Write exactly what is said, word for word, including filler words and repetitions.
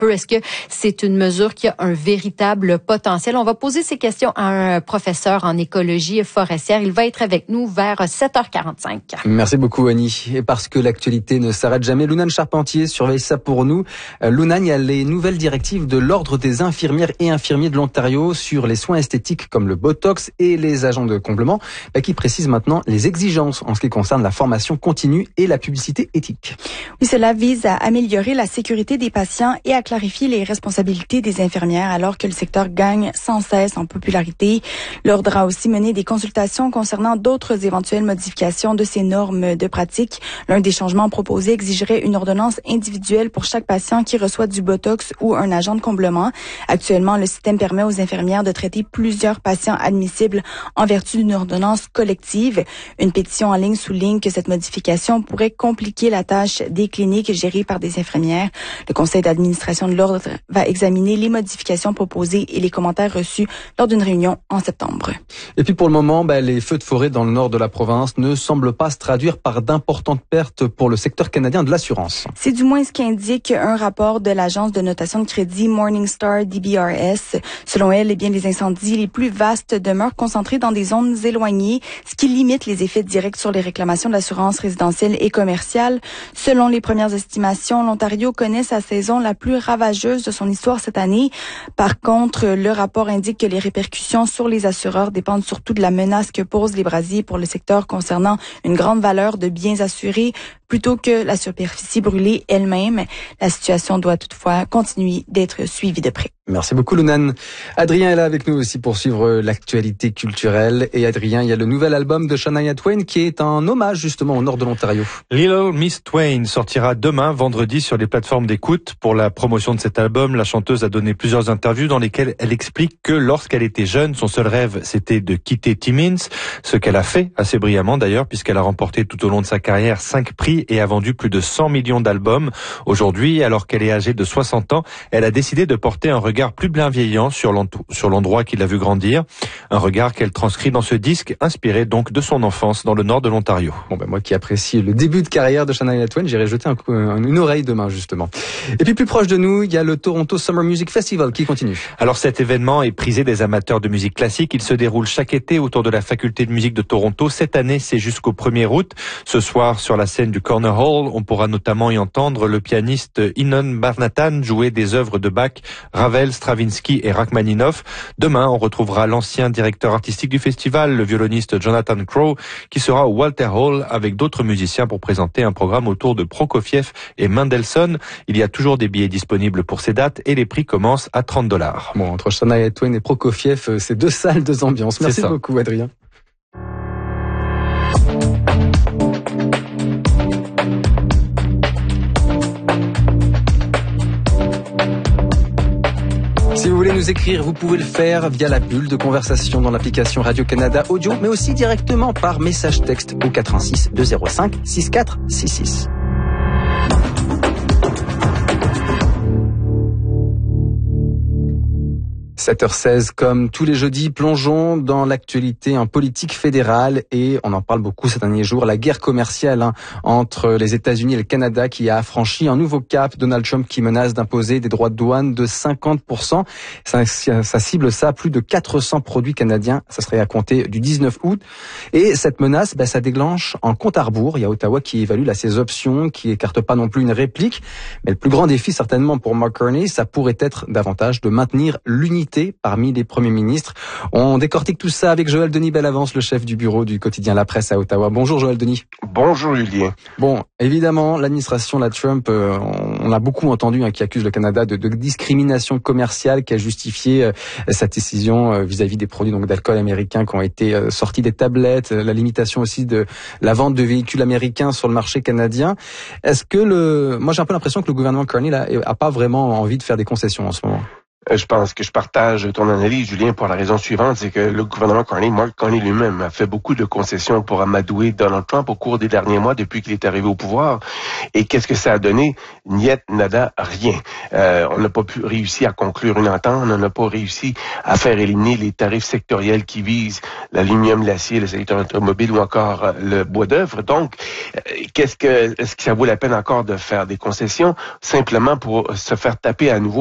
peu. Est-ce que c'est une mesure qui a un véritable potentiel? On va poser ces questions à un professeur en écologie forestière. Il va être avec nous vers sept heures quarante-cinq. Merci beaucoup, Annie. Et parce que l'actualité ne s'arrête jamais, Lounane Charpentier surveille ça pour nous. Lounane, il y a les nouvelles directives de l'Ordre des infirmières et infirmiers de l'Ontario sur les soins esthétiques comme le Botox et les agents de comblement, bah, qui précisent maintenant les exigences en ce qui concerne la formation continue et la publicité éthique. Oui, cela vise à améliorer la sécurité des patients et à clarifier les responsabilités des infirmières alors que le secteur gagne sans cesse en popularité. L'Ordre a aussi mené des consultations concernant d'autres éventuelles modifications de ces normes de pratique. L'un des changements proposés exigerait une ordonnance individuelle pour chaque patient qui reçoit du Botox ou un agent de comblement. Actuellement, le système permet aux infirmières de traiter plusieurs patients admissibles en vertu d'une ordonnance collective. Une pétition en ligne souligne que cette modification pourrait compliquer la tâche des cliniques gérées par des infirmières. Le conseil d'administration de l'Ordre va examiner les modifications proposées et les commentaires reçus lors d'une réunion en septembre. Et puis pour le moment, bah, les feux de forêt dans le nord de la province ne semblent pas se traduire par d'importantes pertes pour le secteur canadien de l'assurance. C'est du moins ce qu'indique un rapport de l'agence de notation de crédit Morningstar D B R S. Selon elle, eh bien, les incendies les plus vastes demeurent concentrés dans des zones éloignées, ce qui limite les effets directs sur les réclamations de l'assurance résidentielle et commerciale. Selon les premières estimations, l'Ontario connaît sa saison la plus ravageuse de son histoire cette année. Par contre, le rapport indique que les répercussions sur les assureurs dépendent surtout de la menace que posent les brasiers pour le secteur concernant une grande valeur de biens assurés plutôt que la superficie brûlée elle-même. La situation doit toutefois continuer d'être suivie de près. Merci beaucoup, Lounane. Adrien est là avec nous aussi pour suivre l'actualité culturelle. Et Adrien, il y a le nouvel album de Shania Twain qui est un hommage justement au nord de l'Ontario. Little Miss Twain sortira demain, vendredi, sur les plateformes d'écoute. Pour la promotion de cet album, la chanteuse a donné plusieurs interviews dans lesquelles elle explique que lorsqu'elle était jeune, son seul rêve, c'était de quitter Timmins, ce qu'elle a fait assez brillamment d'ailleurs, puisqu'elle a remporté tout au long de sa carrière cinq prix et a vendu plus de cent millions d'albums. Aujourd'hui, alors qu'elle est âgée de soixante ans, elle a décidé de porter un regard plus bienveillant sur l'endroit qui l'a vu grandir. Un regard qu'elle transcrit dans ce disque, inspiré donc de son enfance dans le nord de l'Ontario. Bon ben moi qui apprécie le début de carrière de Shania Twain, j'irai jeter un coup, une oreille demain justement. Et puis plus proche de nous, il y a le Toronto Summer Music Festival qui continue. Alors cet événement est prisé des amateurs de musique classique. Il se déroule chaque été autour de la faculté de musique de Toronto. Cette année, c'est jusqu'au premier août. Ce soir, sur la scène du Corner Hall, on pourra notamment y entendre le pianiste Inon Barnatan jouer des œuvres de Bach, Ravel, Stravinsky et Rachmaninoff. Demain, on retrouvera l'ancien directeur artistique du festival, le violoniste Jonathan Crow, qui sera au Walter Hall avec d'autres musiciens pour présenter un programme autour de Prokofiev et Mendelssohn. Il y a toujours des billets disponibles pour ces dates et les prix commencent à trente dollars. Bon, entre Shania Twain et Prokofiev, c'est deux salles, deux ambiances. Merci beaucoup, Adrien. Si vous voulez nous écrire, vous pouvez le faire via la bulle de conversation dans l'application Radio-Canada Audio, mais aussi directement par message texte au quatre un six deux zéro cinq six quatre six six. sept heures seize, comme tous les jeudis, plongeons dans l'actualité en politique fédérale et on en parle beaucoup ces derniers jours, la guerre commerciale hein, entre les États-Unis et le Canada qui a franchi un nouveau cap. Donald Trump qui menace d'imposer des droits de douane de cinquante pour cent. Ça, ça cible ça, plus de quatre cents produits canadiens. Ça serait à compter du dix-neuf août. Et cette menace, ben, ça déclenche un compte à rebours. Il y a Ottawa qui évalue là ses options, qui écarte pas non plus une réplique. Mais le plus grand défi certainement pour Mark Carney, ça pourrait être davantage de maintenir l'unité parmi les premiers ministres. On décortique tout ça avec Joël Denis Bellavance, le chef du bureau du quotidien La Presse à Ottawa. Bonjour Joël Denis. Bonjour Julien. Bon, évidemment, l'administration la Trump, euh, on l'a beaucoup entendu, hein, qui accuse le Canada de, de discrimination commerciale, qui a justifié euh, sa décision euh, vis-à-vis des produits donc d'alcool américains qui ont été euh, sortis des tablettes, euh, la limitation aussi de la vente de véhicules américains sur le marché canadien. Est-ce que le, moi j'ai un peu l'impression que le gouvernement Carney là a pas vraiment envie de faire des concessions en ce moment. Euh, je pense que je partage ton analyse, Julien, pour la raison suivante, c'est que le gouvernement Carney, Mark Carney lui-même, a fait beaucoup de concessions pour amadouer Donald Trump au cours des derniers mois depuis qu'il est arrivé au pouvoir. Et qu'est-ce que ça a donné? Niet, nada, rien. Euh, on n'a pas pu réussir à conclure une entente, on n'a pas réussi à faire éliminer les tarifs sectoriels qui visent l'aluminium, l'acier, le secteur automobile ou encore euh, le bois d'œuvre. Donc, euh, qu'est-ce que, est-ce que ça vaut la peine encore de faire des concessions simplement pour se faire taper à nouveau